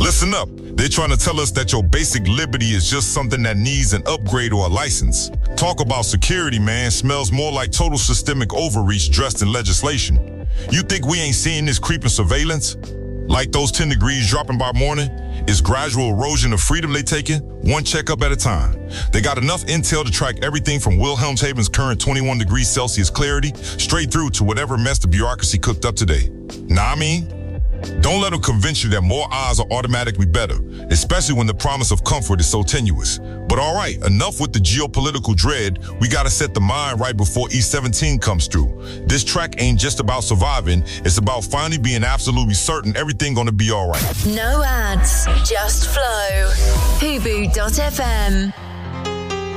Listen up. They're trying to tell us that your basic liberty is just something that needs an upgrade or a license. Talk about security, man, smells more like total systemic overreach dressed in legislation. You think we ain't seeing this creeping surveillance? Like those 10 degrees dropping by morning? It's gradual erosion of freedom they taking, one checkup at a time. They got enough intel to track everything from Wilhelmshaven's current 21 degrees Celsius clarity straight through to whatever mess the bureaucracy cooked up today. Nah, I mean, don't let them convince you that more eyes are automatically better, especially when the promise of comfort is so tenuous. But all right, enough with the geopolitical dread. We gotta set the mind right before E17 comes through. This track ain't just about surviving, it's about finally being absolutely certain everything gonna be all right. No ads, just flow. Hubu.fm.